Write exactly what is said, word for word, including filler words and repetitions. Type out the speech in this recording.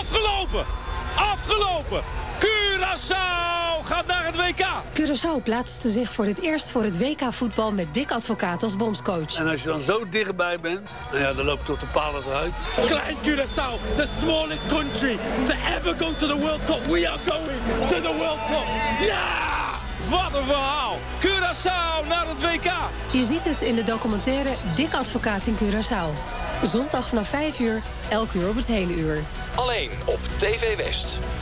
Afgelopen! Afgelopen! Curaçao gaat naar het W K! Curaçao plaatste zich voor het eerst voor het W K-voetbal met Dick Advocaat als bondscoach. En als je dan zo dichtbij bent, nou ja, dan loopt tot de palen eruit. Klein Curaçao, the smallest country to ever go to the World Cup. We are going to the World Cup. Ja! Wat een verhaal! Curaçao naar het W K! Je ziet het in de documentaire Dick Advocaat in Curaçao. Zondag vanaf vijf uur, elk uur op het hele uur. Alleen op T V West.